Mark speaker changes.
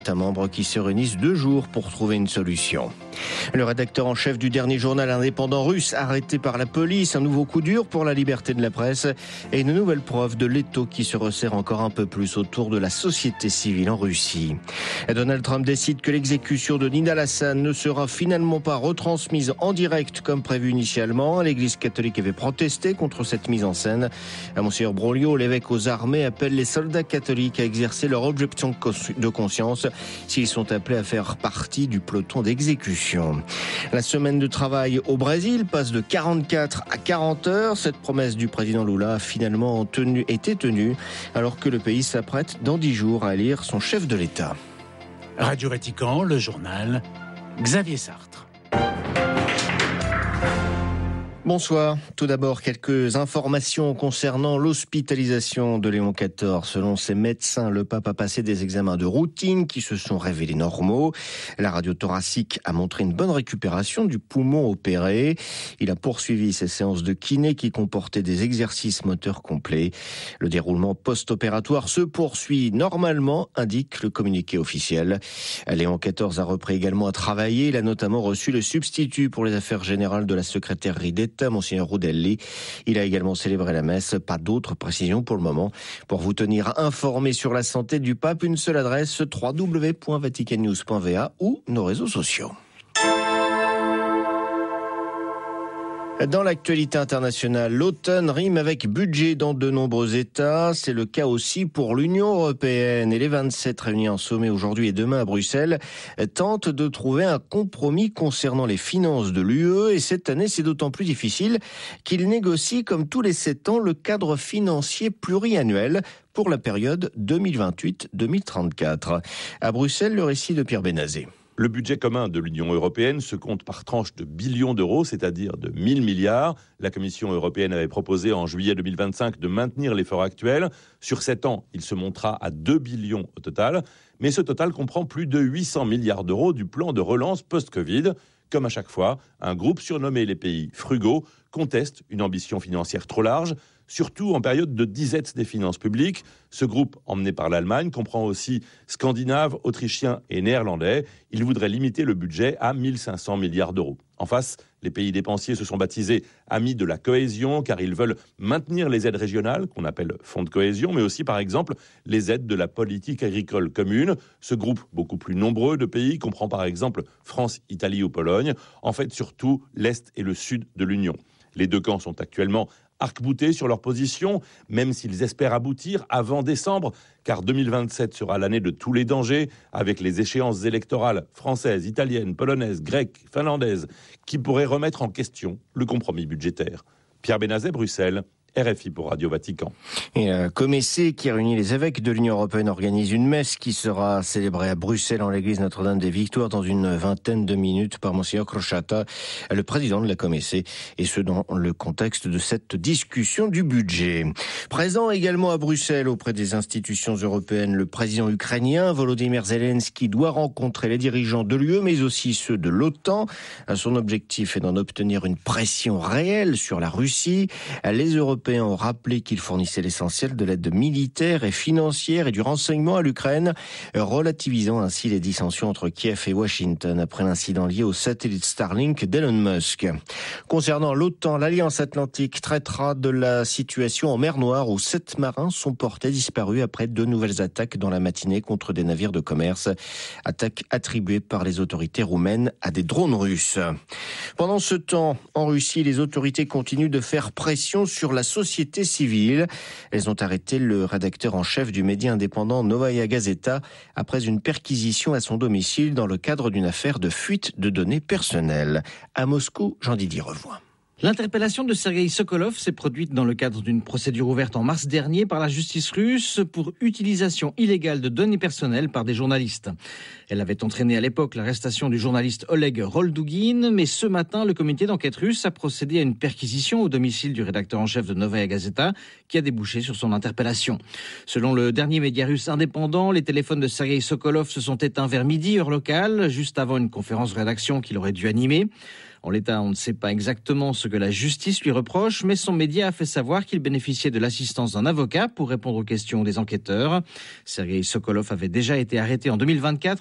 Speaker 1: Un membre qui se réunissent 2 jours pour trouver une solution. Le rédacteur en chef du dernier journal indépendant russe arrêté par la police, un nouveau coup dur pour la liberté de la presse et une nouvelle preuve de l'étau qui se resserre encore un peu plus autour de la société civile en Russie. Et Donald Trump décide que l'exécution de Nina Lassan ne sera finalement pas retransmise en direct comme prévu initialement. L'Église catholique avait protesté contre cette mise en scène. Monseigneur Broglio, l'évêque aux armées, appelle les soldats catholiques à exercer leur objection de conscience s'ils sont appelés à faire partie du peloton d'exécution. La semaine de travail au Brésil passe de 44 à 40 heures. Cette promesse du président Lula a finalement été tenue alors que le pays s'apprête dans 10 jours à élire son chef de l'État.
Speaker 2: Radio Vatican, le journal, Xavier Sartre.
Speaker 1: Bonsoir. Tout d'abord, quelques informations concernant l'hospitalisation de Léon XIV. Selon ses médecins, le pape a passé des examens de routine qui se sont révélés normaux. La radio thoracique a montré une bonne récupération du poumon opéré. Il a poursuivi ses séances de kiné qui comportaient des exercices moteurs complets. Le déroulement post-opératoire se poursuit normalement, indique le communiqué officiel. Léon XIV a repris également à travailler. Il a notamment reçu le substitut pour les affaires générales de la secrétairerie d'État, Monseigneur Rudelli. Il a également célébré la messe. Pas d'autres précisions pour le moment. Pour vous tenir informé sur la santé du pape, une seule adresse, www.vaticannews.va ou nos réseaux sociaux. Dans l'actualité internationale, l'automne rime avec budget dans de nombreux États. C'est le cas aussi pour l'Union européenne. Et les 27 réunis en sommet aujourd'hui et demain à Bruxelles tentent de trouver un compromis concernant les finances de l'UE. Et cette année, c'est d'autant plus difficile qu'ils négocient, comme tous les 7 ans, le cadre financier pluriannuel pour la période 2028-2034. À Bruxelles, le récit de Pierre Benazé.
Speaker 3: Le budget commun de l'Union européenne se compte par tranches de billions d'euros, c'est-à-dire de 1000 milliards. La Commission européenne avait proposé en juillet 2025 de maintenir l'effort actuel. Sur 7 ans, il se montera à 2 billions au total. Mais ce total comprend plus de 800 milliards d'euros du plan de relance post-Covid. Comme à chaque fois, un groupe surnommé les pays frugaux conteste une ambition financière trop large, surtout en période de disette des finances publiques. Ce groupe, emmené par l'Allemagne, comprend aussi Scandinaves, Autrichiens et Néerlandais. Il voudrait limiter le budget à 1500 milliards d'euros. En face, les pays dépensiers se sont baptisés Amis de la cohésion, car ils veulent maintenir les aides régionales, qu'on appelle fonds de cohésion, mais aussi, par exemple, les aides de la politique agricole commune. Ce groupe, beaucoup plus nombreux de pays, comprend par exemple France, Italie ou Pologne. En fait, surtout l'Est et le Sud de l'Union. Les deux camps sont actuellement arc-boutés sur leur position, même s'ils espèrent aboutir avant décembre, car 2027 sera l'année de tous les dangers, avec les échéances électorales françaises, italiennes, polonaises, grecques, finlandaises, qui pourraient remettre en question le compromis budgétaire. Pierre Benazet, Bruxelles, RFI pour Radio Vatican.
Speaker 1: Et Comessé, qui réunit les évêques de l'Union européenne, organise une messe qui sera célébrée à Bruxelles en l'église Notre-Dame des Victoires dans une vingtaine de minutes par Monseigneur Crociata, le président de la Comessé, et ce dans le contexte de cette discussion du budget. Présent également à Bruxelles auprès des institutions européennes, le président ukrainien Volodymyr Zelensky doit rencontrer les dirigeants de l'UE, mais aussi ceux de l'OTAN. Son objectif est d'en obtenir une pression réelle sur la Russie. Les Européens ont rappelé qu'ils fournissaient l'essentiel de l'aide militaire et financière et du renseignement à l'Ukraine, relativisant ainsi les dissensions entre Kiev et Washington après l'incident lié au satellite Starlink d'Elon Musk. Concernant l'OTAN, l'Alliance Atlantique traitera de la situation en mer Noire où 7 marins sont portés disparus après 2 nouvelles attaques dans la matinée contre des navires de commerce. Attaques attribuées par les autorités roumaines à des drones russes. Pendant ce temps, en Russie, les autorités continuent de faire pression sur la société civile. Elles ont arrêté le rédacteur en chef du média indépendant Novaya Gazeta après une perquisition à son domicile dans le cadre d'une affaire de fuite de données personnelles. À Moscou, Jean-Didier Revoix.
Speaker 4: L'interpellation de Sergueï Sokolov s'est produite dans le cadre d'une procédure ouverte en mars dernier par la justice russe pour utilisation illégale de données personnelles par des journalistes. Elle avait entraîné à l'époque l'arrestation du journaliste Oleg Roldugin, mais ce matin, le comité d'enquête russe a procédé à une perquisition au domicile du rédacteur en chef de Novaya Gazeta qui a débouché sur son interpellation. Selon le dernier média russe indépendant, les téléphones de Sergueï Sokolov se sont éteints vers midi, heure locale, juste avant une conférence de rédaction qu'il aurait dû animer. En l'état, on ne sait pas exactement ce que la justice lui reproche, mais son média a fait savoir qu'il bénéficiait de l'assistance d'un avocat pour répondre aux questions des enquêteurs. Sergueï Sokolov avait déjà été arrêté en 2024.